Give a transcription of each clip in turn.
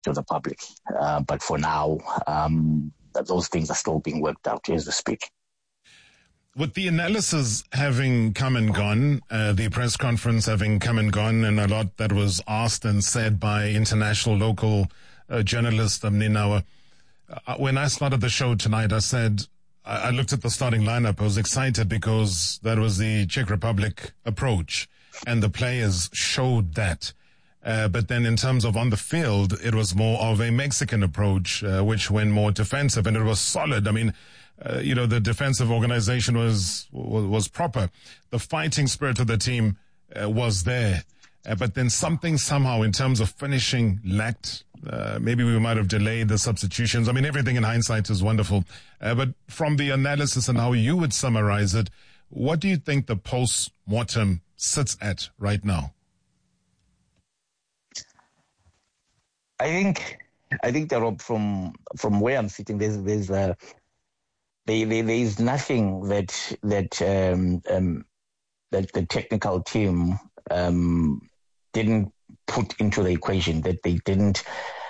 to the public. But for now, those things are still being worked out as we speak. With the analysis having come and gone, the press conference having come and gone, and a lot that was asked and said by international, local journalists, Ninawa, when I started the show tonight, I said, I looked at the starting lineup. I was excited because that was the Czech Republic approach, and the players showed that. But then in terms of on the field, it was more of a Mexican approach, which went more defensive, and it was solid. I mean, the defensive organization was proper. The fighting spirit of the team was there. But then something somehow in terms of finishing lacked. Maybe we might have delayed the substitutions. I mean, everything in hindsight is wonderful. But from the analysis and how you would summarize it, what do you think the post-mortem sits at right now? I think that from where I'm sitting, there's nothing that the technical team didn't put into the equation, that they didn't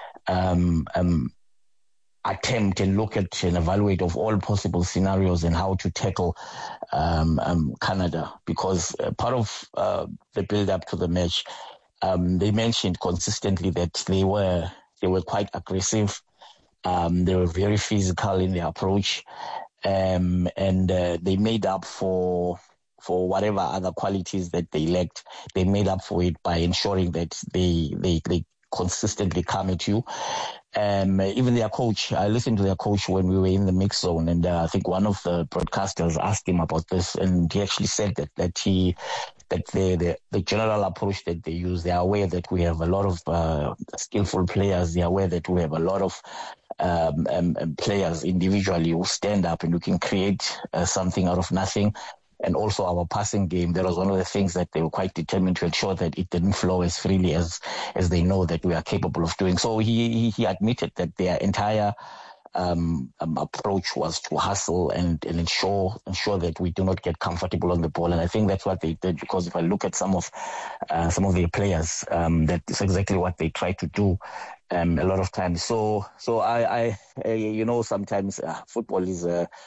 attempt and look at and evaluate of all possible scenarios and how to tackle Canada. Because part of the build-up to the match, they mentioned consistently that they were quite aggressive. They were very physical in their approach, and they made up for whatever other qualities that they lacked. They made up for it by ensuring that they consistently come at you. Even their coach, I listened to their coach when we were in the mix zone, and I think one of the broadcasters asked him about this, and he actually said that the general approach that they use, they are aware that we have a lot of skillful players. They are aware that we have a lot of players individually who stand up and who can create something out of nothing. And also our passing game, that was one of the things that they were quite determined to ensure that it didn't flow as freely as they know that we are capable of doing. So he admitted that their entire approach was to hustle and ensure that we do not get comfortable on the ball. And I think that's what they did, because if I look at some of their players, that is exactly what they try to do a lot of times. So I sometimes football is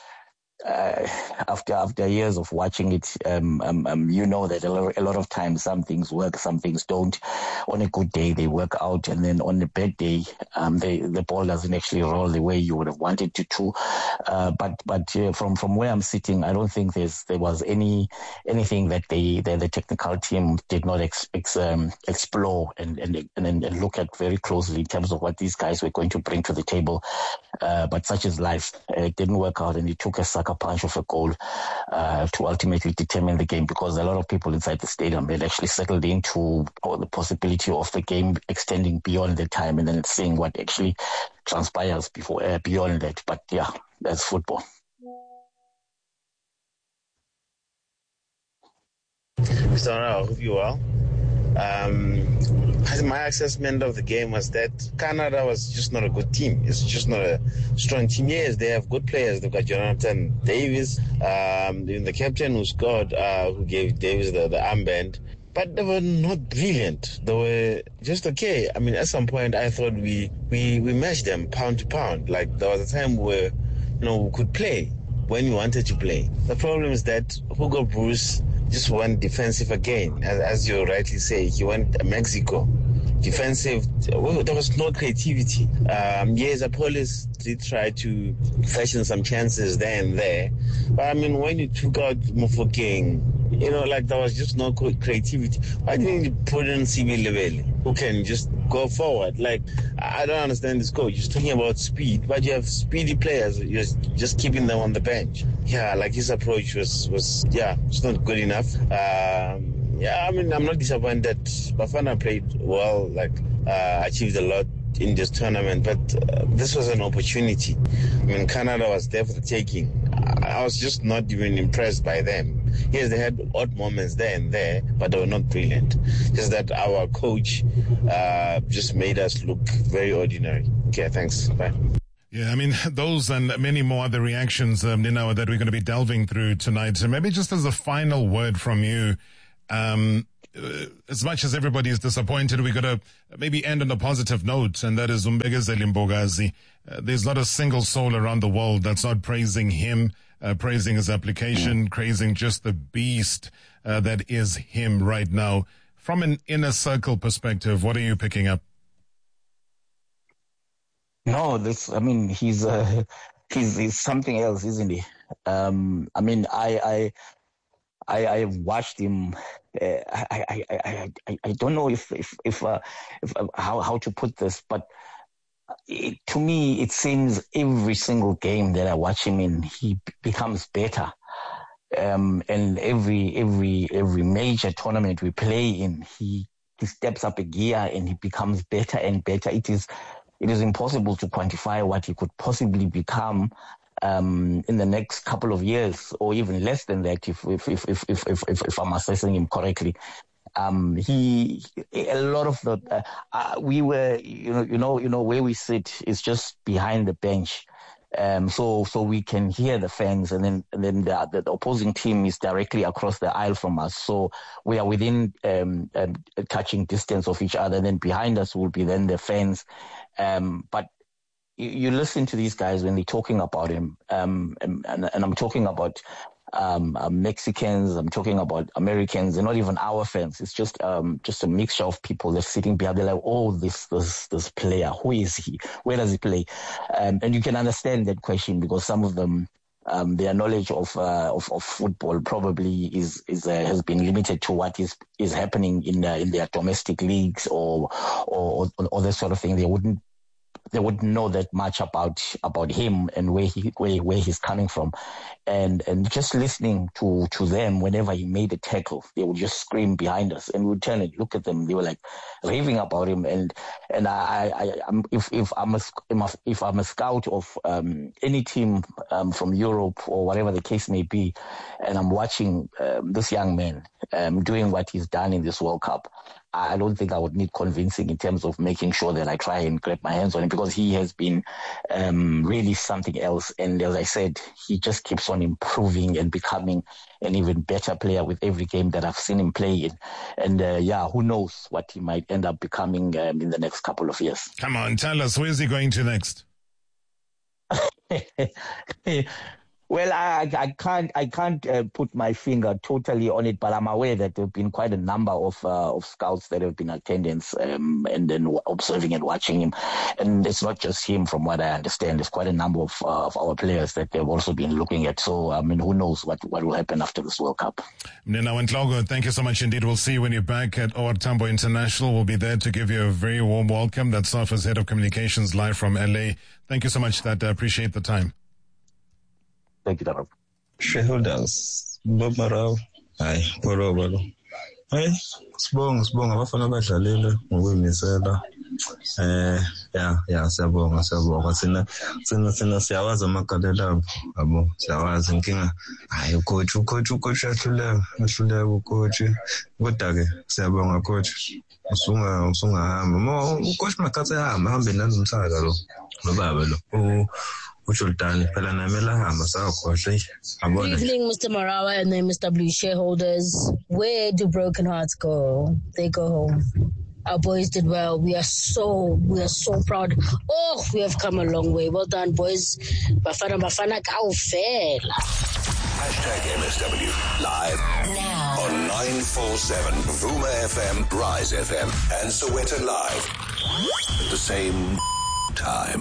after years of watching it, that a lot of times some things work, some things don't. On a good day, they work out, and then on a bad day, the ball doesn't actually roll the way you would have wanted it to. But from where I'm sitting, I don't think there was anything that the technical team did not explore and look at very closely in terms of what these guys were going to bring to the table. But such is life. It didn't work out, and it took a sucker punch of a goal to ultimately determine the game, because a lot of people inside the stadium had actually settled into the possibility of the game extending beyond the time, and then seeing what actually transpires beyond that. But yeah, that's football. So I hope you well. My assessment of the game was that Canada was just not a good team. It's just not a strong team. Yes, they have good players. They've got Jonathan Davis, the captain who scored, who gave Davis the armband. But they were not brilliant. They were just okay. I mean, at some point, I thought we matched them pound to pound. Like, there was a time where, we could play when we wanted to play. The problem is that Hugo Bruce just went defensive again. As you rightly say, he went Mexico. Defensive, there was no creativity. Yes, Apollos did try to fashion some chances there and there. But I mean, when you took out Mofokeng, there was just no creativity. Why didn't you put in CB Lebele, who can just go forward? Like, I don't understand this coach. He's talking about speed, but you have speedy players. You're just keeping them on the bench. Yeah, like his approach was it's not good enough. I mean, I'm not disappointed. Bafana played well, achieved a lot in this tournament, but this was an opportunity. I mean, Canada was there for the taking. I was just not even impressed by them. Yes, they had odd moments there and there, but they were not brilliant. Just that our coach just made us look very ordinary. Okay, thanks. Bye. Yeah, I mean, those and many more other reactions, Ninawa, that we're going to be delving through tonight. So maybe just as a final word from you, as much as everybody is disappointed, we got to maybe end on a positive note, and that is Umbekezeli Mbokazi. There's not a single soul around the world that's not praising him, praising his application, praising just the beast that is him right now. From an inner circle perspective, what are you picking up? No, he's something else, isn't he? I've watched him. I don't know if how to put this, but to me it seems every single game that I watch him in, he becomes better. And every major tournament we play in, he steps up a gear and he becomes better and better. It is impossible to quantify what he could possibly become in the next couple of years, or even less than that, if I'm assessing him correctly. A lot of the we were, where we sit is just behind the bench. So we can hear the fans, and then the opposing team is directly across the aisle from us. So we are within touching distance of each other. And then behind us will be then the fans. But you listen to these guys when they're talking about him, and I'm talking about Mexicans, I'm talking about Americans, and not even our fans. It's just a mixture of people that's sitting behind. They're like, oh, this player, who is he? Where does he play? And you can understand that question, because some of them, their knowledge of football probably has been limited to what is happening in their domestic leagues or that sort of thing. They wouldn't know that much about him and where he's coming from, and just listening to them whenever he made a tackle, they would just scream behind us, and we would turn and look at them. They were like raving about him, and if I'm a scout of any team from Europe or whatever the case may be, and I'm watching this young man doing what he's done in this World Cup, I don't think I would need convincing in terms of making sure that I try and grab my hands on him, because he has been really something else. And as I said, he just keeps on improving and becoming an even better player with every game that I've seen him play in. And who knows what he might end up becoming in the next couple of years. Come on, tell us, where's he going to next? Well, I can't put my finger totally on it, but I'm aware that there have been quite a number of scouts that have been attendance and then observing and watching him. And it's not just him, from what I understand. There's quite a number of our players that they've also been looking at. So, who knows what will happen after this World Cup. Mnena Wentlogo, thank you so much indeed. We'll see you when you're back at OR Tambo International. We'll be there to give you a very warm welcome. That's Safa's Head of Communications live from LA. Thank you so much, Dad. I appreciate the time. Thank you, Darab. Shareholders, Bob Marau, hi, Bolo. Hey, sibonga abafana abadlalile ngokuyimisela. Siyabonga sina siyawazi amagalela abo, yabo, siyawazi inkinga. Hayi coach ahluleka ucoach. Kodwa ke siyabonga coach. Usungahamba. Coach Makatse hambe nalomsaka lo. Nobaba lo. Good evening, Mr. Marawa and the MSW shareholders. Where do broken hearts go? They go home. Our boys did well. We are so proud. Oh, we have come a long way. Well done, boys. Bafana kaufela. #MSW live now on 947 Vuma FM, Rise FM, and Soweto Live at the same time.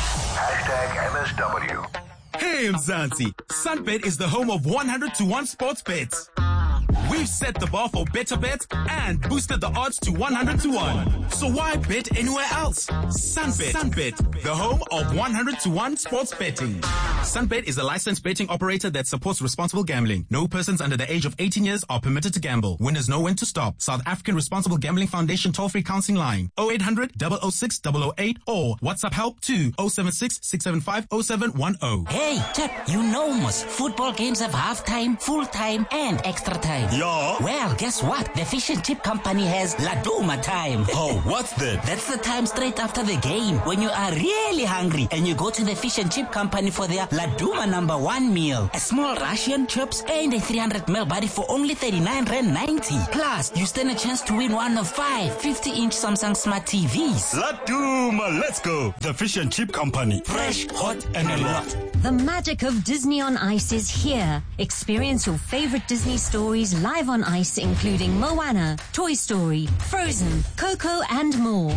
#MSW. Hey Mzansi, Sunbet is the home of 100-to-1 sports bets. We've set the bar for better bets and boosted the odds to 100-to-1. So why bet anywhere else? Sunbet, the home of 100-to-1 sports betting. Sunbet is a licensed betting operator that supports responsible gambling. No persons under the age of 18 years are permitted to gamble. Winners know when to stop. South African Responsible Gambling Foundation toll-free counseling line 0800 006 008 or WhatsApp help to 076 675 0710. Hey, chap, you know must football games have half-time, full-time and extra time. Yeah. Well, guess what? The Fish and Chip Company has Laduma time. Oh, what's that? That's the time straight after the game when you are really hungry and you go to the Fish and Chip Company for their Laduma #1 meal. A small Russian chips and a 300ml body for only 39.90. Plus, you stand a chance to win one of 5 50-inch Samsung Smart TVs. Laduma, let's go. The Fish and Chip Company. Fresh, hot, and a lot. The magic of Disney on Ice is here. Experience your favorite Disney stories live on ice, including Moana, Toy Story, Frozen, Coco, and more.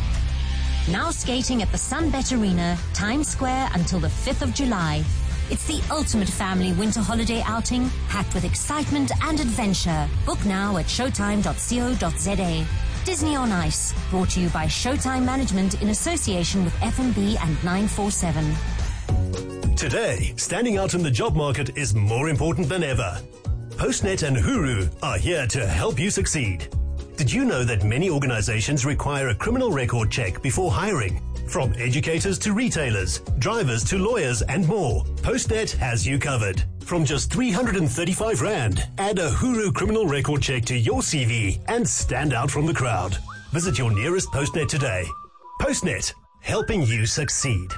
Now skating at the Sunbet Arena, Times Square, until the 5th of July. It's the ultimate family winter holiday outing, packed with excitement and adventure. Book now at showtime.co.za. Disney on Ice, brought to you by Showtime Management in association with F&B and 947. Today, standing out in the job market is more important than ever. Postnet and Huru are here to help you succeed. Did you know that many organizations require a criminal record check before hiring? From educators to retailers, drivers to lawyers and more, Postnet has you covered. From just 335 Rand, add a Huru criminal record check to your CV and stand out from the crowd. Visit your nearest Postnet today. Postnet, helping you succeed.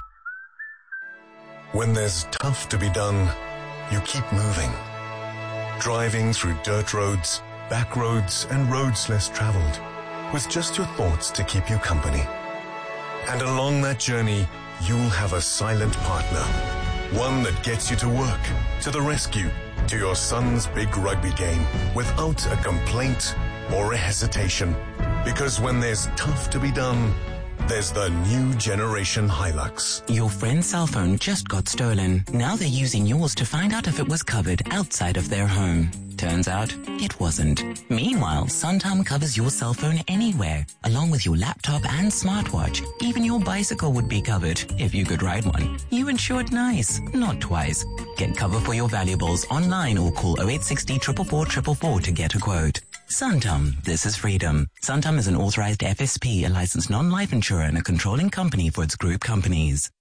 When there's tough to be done, you keep moving. Driving through dirt roads, back roads, and roads less traveled, with just your thoughts to keep you company. And along that journey, you'll have a silent partner. One that gets you to work, to the rescue, to your son's big rugby game, without a complaint or a hesitation. Because when there's tough to be done, there's the new generation Hilux. Your friend's cell phone just got stolen. Now they're using yours to find out if it was covered outside of their home. Turns out, it wasn't. Meanwhile, Santam covers your cell phone anywhere, along with your laptop and smartwatch. Even your bicycle would be covered, if you could ride one. You insure it nice, not twice. Get cover for your valuables online or call 0860 444 444 to get a quote. Santam, this is freedom. Santam is an authorized FSP, a licensed non-life insurer and a controlling company for its group companies.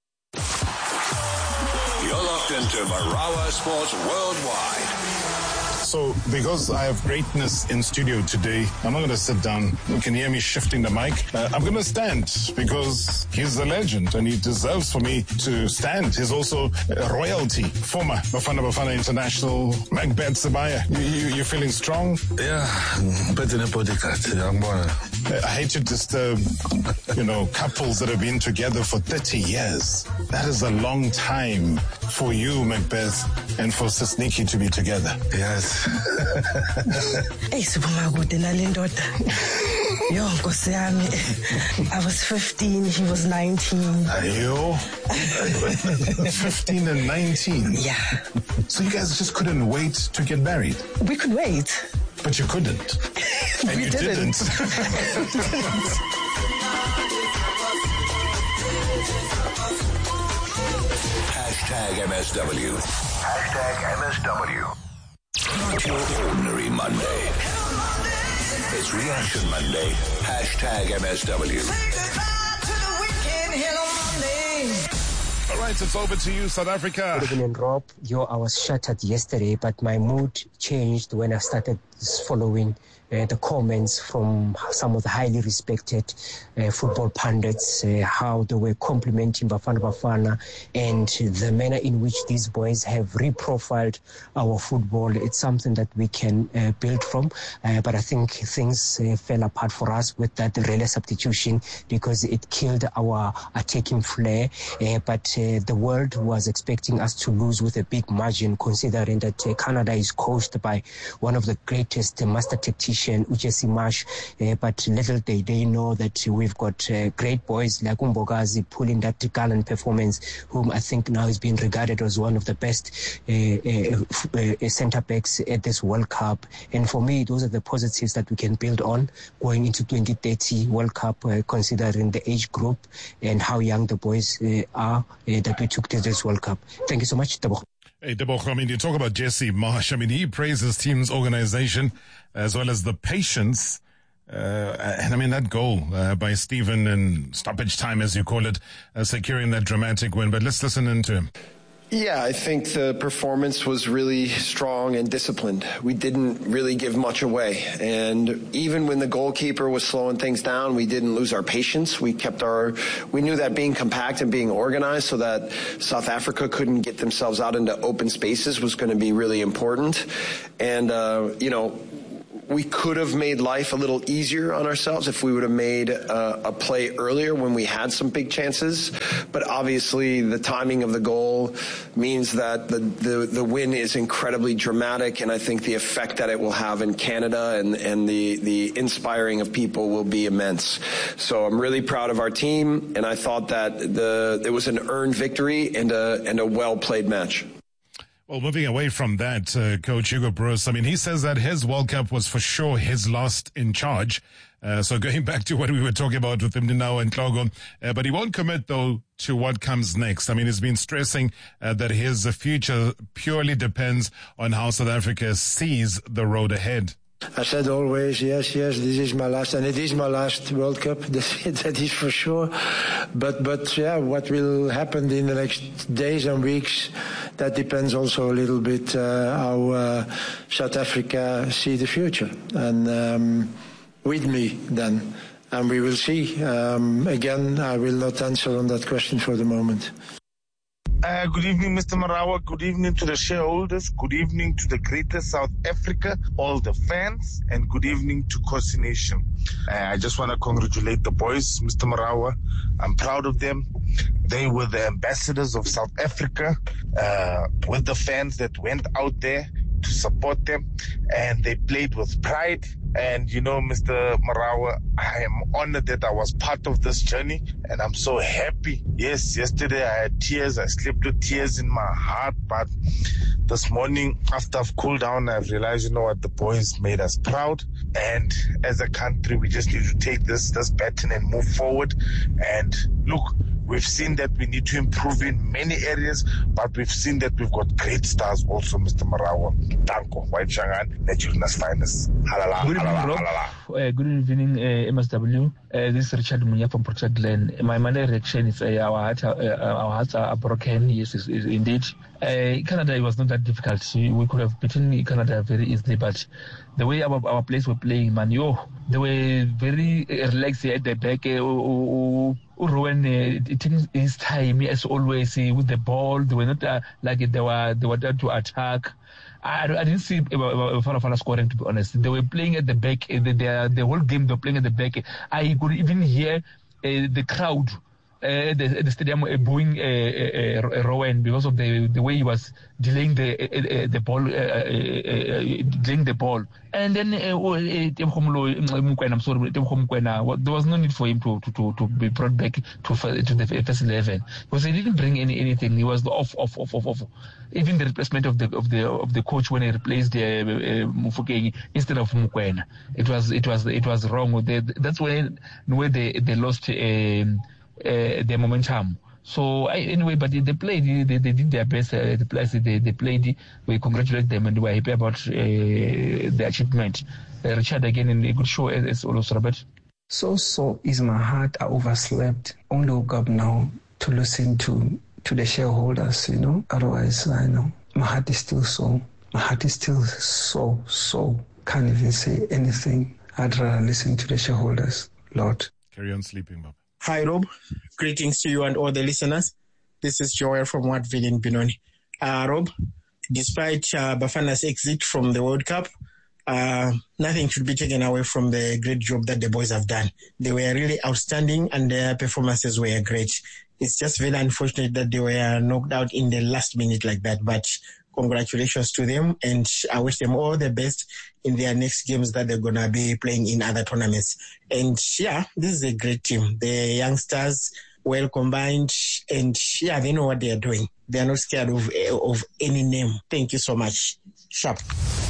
You're locked into Marawa Sports Worldwide. So, because I have greatness in studio today, I'm not going to sit down. You can hear me shifting the mic. I'm going to stand because he's a legend and he deserves for me to stand. He's also a royalty. Former Bafana International, Macbeth Sibaya. You feeling strong? Yeah, better than a podcast. I hate to disturb, couples that have been together for 30 years. That is a long time for you, Macbeth, and for Sisniki to be together. Yes. Hey, Subumagude Nalindota. Yo, Nkosiami. I was 15, he was 19. Yo? 15 and 19? Yeah. So you guys just couldn't wait to get married? We could wait. But you couldn't. And we didn't. #MSW. #MSW. Not your ordinary Monday. It's Reaction Monday. #MSW. All right, it's over to you, South Africa. Good evening, Rob. I was shattered yesterday, but my mood changed when I started following the comments from some of the highly respected football pundits, how they were complimenting Bafana and the manner in which these boys have reprofiled our football. It's something that we can build from, but I think things fell apart for us with that relay substitution because it killed our attacking flair, but the world was expecting us to lose with a big margin, considering that Canada is coached by one of the greatest master tacticians, Uche Simash, but little they know that we've got great boys like Umbogazi pulling that gallant performance, whom I think now is being regarded as one of the best centre-backs at this World Cup. And for me, those are the positives that we can build on going into 2030 World Cup, considering the age group and how young the boys are that we took to this World Cup. Thank you so much, Tebogo. Hey, Tebogo, you talk about Jesse Marsh. He praised his team's organization as well as the patience. And that goal by Stephen in stoppage time, as you call it, securing that dramatic win. But let's listen into him. Yeah, I think the performance was really strong and disciplined. We didn't really give much away. And even when the goalkeeper was slowing things down, we didn't lose our patience. We knew that being compact and being organized so that South Africa couldn't get themselves out into open spaces was going to be really important. And, we could have made life a little easier on ourselves if we would have made a play earlier when we had some big chances. But obviously the timing of the goal means that the win is incredibly dramatic, and I think the effect that it will have in Canada and the inspiring of people will be immense. So I'm really proud of our team, and I thought that it was an earned victory and a well-played match. Well, moving away from that, Coach Hugo Broos, I mean, he says that his World Cup was for sure his last in charge. So going back to what we were talking about with Mdinao and Klogo, but he won't commit, though, to what comes next. I mean, he's been stressing that his future purely depends on how South Africa sees the road ahead. I said always, yes, this is my last, and it is my last World Cup, that is for sure. But yeah, what will happen in the next days and weeks, that depends also a little bit how South Africa see the future. And with me then, and we will see. Again, I will not answer on that question for the moment. Good evening, Mr. Marawa. Good evening to the shareholders. Good evening to the greater South Africa, all the fans, and good evening to Kosi Nation. I just want to congratulate the boys, Mr. Marawa. I'm proud of them. They were the ambassadors of South Africa with the fans that went out there to support them, and they played with pride. And Mr. Marawa, I am honored that I was part of this journey, and I'm so happy. Yes, yesterday I had tears. I slept with tears in my heart, but this morning, after I've cooled down, I've realized, the boys made us proud. And as a country, we just need to take this baton and move forward. And look, we've seen that we need to improve in many areas, but we've seen that we've got great stars also, Mr. Marawa. Danko, White Shangan, Netula's finest. Halala, good evening, Rob. Good evening, MSW. This is Richard Munya from Project Glen. My main reaction is our hearts are broken. Yes, indeed. Canada, it was not that difficult. We could have beaten Canada very easily, but the way our players were playing, they were very relaxed at the back. Rowan taking his time as always with the ball. They were not like they were there to attack. I didn't see Farafana scoring, to be honest. They were playing at the back. The whole game they were playing at the back. I could even hear the crowd at the stadium booing Rowan because of the way he was delaying the ball, delaying the ball. And then there was no need for him to be brought back to the first 11 because he didn't bring anything. He was off. Even the replacement of the coach when he replaced Mufokeng instead of Mokoena, it was wrong. That's where they lost their momentum. So anyway, but they played. They did their best. They played. We congratulate them and we're happy about the achievement. Richard, again, in a good show as always, Robert. So is my heart. I overslept. Only woke up now to listen to the shareholders. Otherwise, I know my heart is still so. My heart is still so. Can't even say anything. I'd rather listen to the shareholders. Lord. Carry on sleeping, Bob. Hi, Rob. Greetings to you and all the listeners. This is Joel from Wattville in Benoni. Rob, despite Bafana's exit from the World Cup, nothing should be taken away from the great job that the boys have done. They were really outstanding and their performances were great. It's just very unfortunate that they were knocked out in the last minute like that, but congratulations to them, and I wish them all the best in their next games that they're going to be playing in other tournaments. And yeah, this is a great team. The youngsters, well combined, and yeah, they know what they are doing. They are not scared of any name. Thank you so much. Sharp.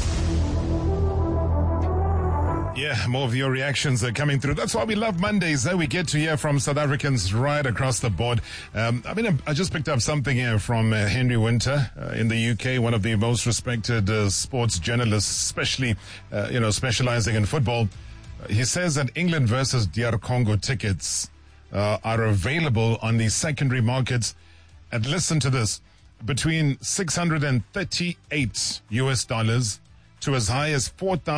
Yeah, more of your reactions are coming through. That's why we love Mondays. We get to hear from South Africans right across the board. I just picked up something here from Henry Winter in the UK, one of the most respected sports journalists, especially, specializing in football. He says that England versus DR Congo tickets are available on the secondary markets. And listen to this. between $638 to as high as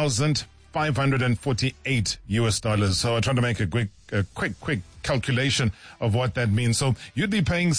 $4,548. So I'm trying to make a quick calculation of what that means. So you'd be paying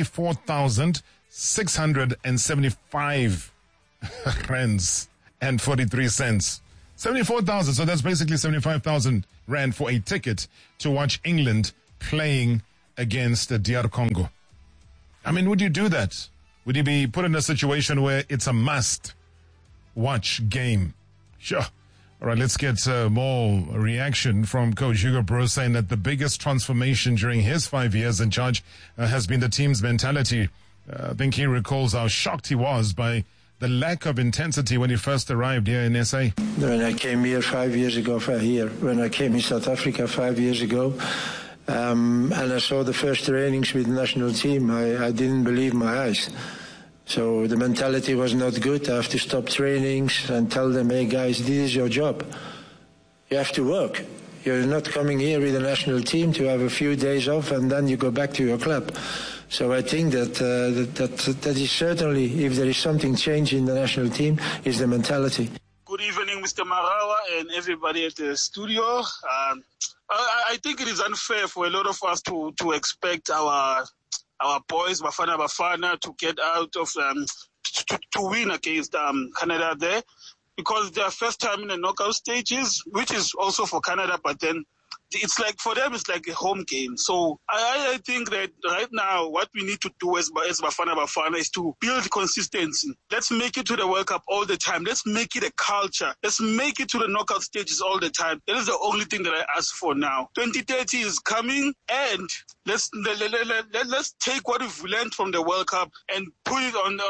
74,675 rands and 43 cents. 74,000. So that's basically 75,000 rand for a ticket to watch England playing against DR Congo. I mean, would you do that? Would you be put in a situation where it's a must-watch game? Sure. All right, let's get more reaction from Coach Hugo Broos saying that the biggest transformation during his 5 years in charge has been the team's mentality. I think he recalls how shocked he was by the lack of intensity when he first arrived here in SA. When I came here 5 years ago, when I came in South Africa 5 years ago, and I saw the first trainings with the national team, I didn't believe my eyes. So the mentality was not good. I have to stop trainings and tell them, hey guys, this is your job. You have to work. You're not coming here with the national team to have a few days off and then you go back to your club. So I think that is certainly, if there is something changed in the national team, is the mentality. Good evening, Mr. Marawa and everybody at the studio. I think it is unfair for a lot of us to expect our boys, Bafana, to get out of to win against Canada there, because their first time in the knockout stages, which is also for Canada, but then it's like for them it's like a home game. So I think that right now what we need to do as Bafana is to build consistency. Let's make it to the World Cup all the time. Let's make it a culture. Let's make it to the knockout stages all the time. That is the only thing that I ask for now. 2030 is coming, and let's take what we've learned from the World Cup and put it on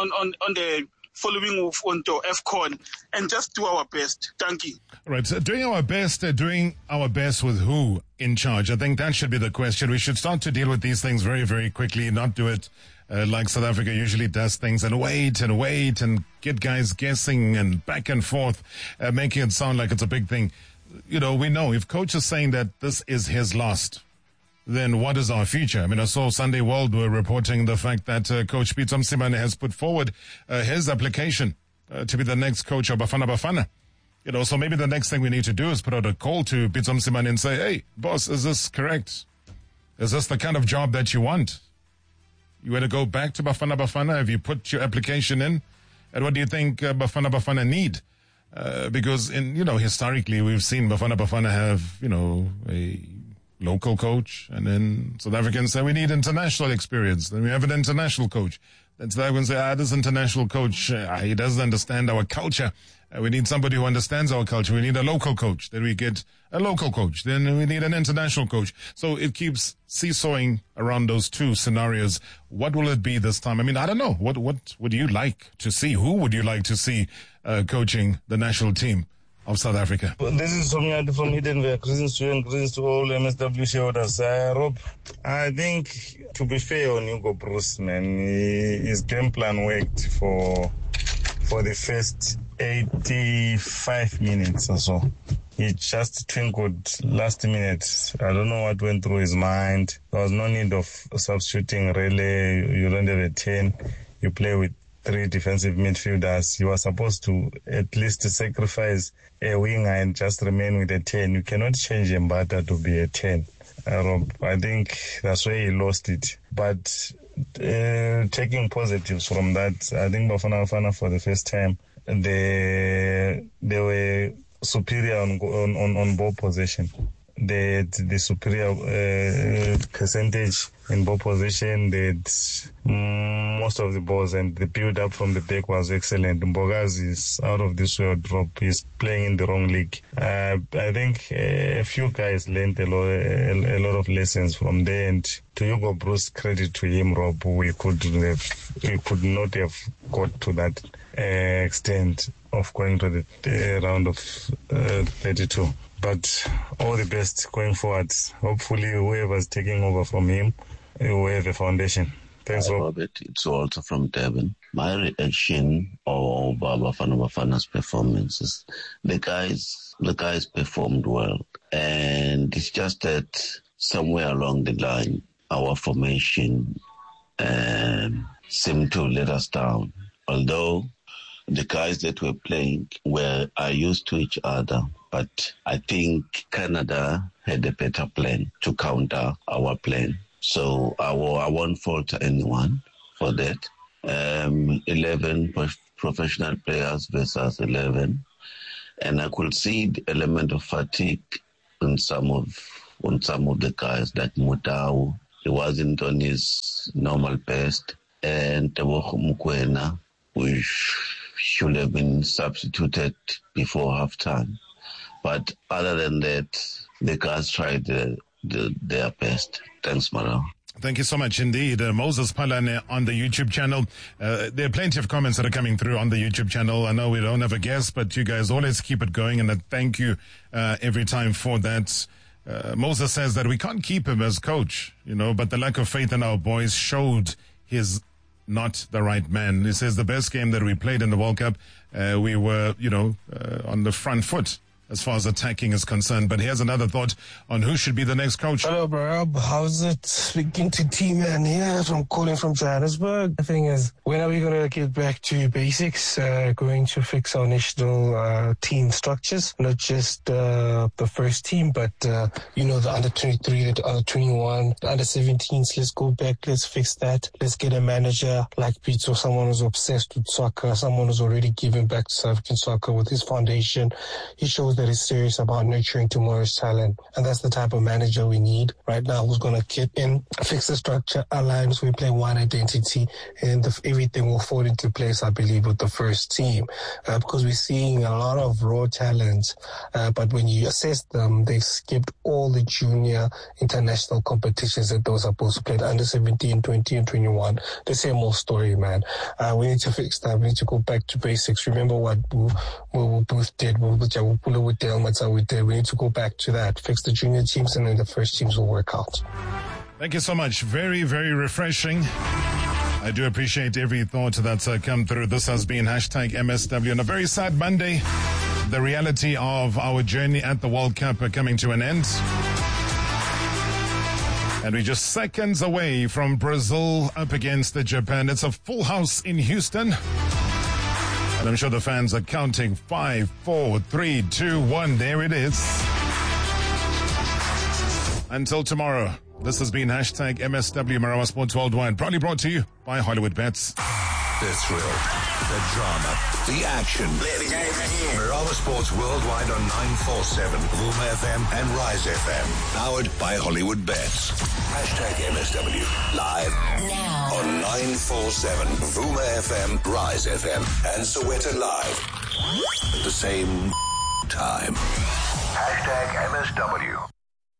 the following onto AFCON and just do our best. Thank you. All right, so doing our best with who in charge? I think that should be the question. We should start to deal with these things very, very quickly, not do it like South Africa usually does things and wait and get guys guessing and back and forth, making it sound like it's a big thing. You know, we know if coach is saying that this is his last, then what is our future? I mean, I saw Sunday World were reporting the fact that Coach Pitso Mosimane has put forward his application to be the next coach of Bafana. You know, so maybe the next thing we need to do is put out a call to Pitso Mosimane and say, hey, boss, is this correct? Is this the kind of job that you want? You want to go back to Bafana? Have you put your application in? And what do you think Bafana need? Because historically we've seen Bafana have, a local coach, and then South Africans say we need international experience. Then we have an international coach. Then South Africans say, this international coach, he doesn't understand our culture. We need somebody who understands our culture. We need a local coach. Then we get a local coach. Then we need an international coach. So it keeps seesawing around those two scenarios. What will it be this time? I mean, I don't know. What would you like to see? Who would you like to see coaching the national team of South Africa? Well, this is Somyati from Edenville. Greetings to you and greetings to all MSW shareholders. Rob, I think, to be fair on Hugo Broos, man, his game plan worked for the first 85 minutes or so. He just twinkled last minute. I don't know what went through his mind. There was no need of substituting really. You don't have a 10. You play with 3 defensive midfielders. You are supposed to at least sacrifice a winger and just remain with a 10. You cannot change Mbata to be a 10. Rob, I think that's where he lost it. But taking positives from that, I think Bafana for the first time, they were superior on ball possession. They had the superior percentage in ball possession. They had most of the balls, and the build-up from the back was excellent. Mbogazi is out of this world. Rob, he's playing in the wrong league. I think a few guys learned a lot of lessons from there, and to Hugo Broos, credit to him, Rob, we could not have got to that extent of going to the round of 32. But all the best going forward. Hopefully whoever's taking over from him will have a foundation. Thanks, Robert. It's also from Durban. My reaction of Bafana's performances, the guys performed well. And it's just that somewhere along the line, our formation seemed to let us down. Although the guys that were playing are used to each other, but I think Canada had a better plan to counter our plan. So I won't fault anyone for that. 11 professional players versus 11. And I could see the element of fatigue on some of the guys, like Mutau. He wasn't on his normal best. And Tebogo Mokoena, which should have been substituted before halftime. But other than that, the guys tried their best. Thanks, Mara. Thank you so much indeed. Moses Palane on the YouTube channel. There are plenty of comments that are coming through on the YouTube channel. I know we don't have a guest, but you guys always keep it going, and I thank you every time for that. Moses says that we can't keep him as coach, but the lack of faith in our boys showed he's not the right man. He says the best game that we played in the World Cup, we were, on the front foot as far as attacking is concerned. But he has another thought on who should be the next coach. Hello, bro. How's it? Speaking to T-Man here. I'm calling from Johannesburg. The thing is, when are we going to get back to basics? Going to fix our national team structures, not just the first team, but, the under 23, the under 21, the under 17s. Let's go back. Let's fix that. Let's get a manager like Pizzo, someone who's obsessed with soccer, someone who's already given back to South African soccer with his foundation. He shows that is serious about nurturing tomorrow's talent. And that's the type of manager we need right now, who's going to get in, fix the structure, align, so we play one identity, and everything will fall into place, I believe, with the first team. Because we're seeing a lot of raw talents, but when you assess them, they've skipped all the junior international competitions that those are supposed to play, the under 17, 20, and 21. The same old story, man. We need to fix that. We need to go back to basics. Remember what Booth did, with Delmats, we did. We need to go back to that, fix the junior teams, and then the first teams will work out. Thank you so much. Very, very refreshing. I do appreciate every thought that's come through. This has been #MSW on a very sad Monday. The reality of our journey at the World Cup coming to an end. And we're just seconds away from Brazil up against Japan. It's a full house in Houston. And I'm sure the fans are counting 5, 4, 3, 2, 1. There it is. Until tomorrow, this has been #MSW Marawa Sports Worldwide, proudly brought to you by Hollywood Bets. The thrill, the drama, the action. Marawa Sports Worldwide on 947, Vuma FM and Rise FM. Powered by Hollywood Bets. #MSW. Live now on 947, Vuma FM, Rise FM, and Soweto Live. At the same time. #MSW.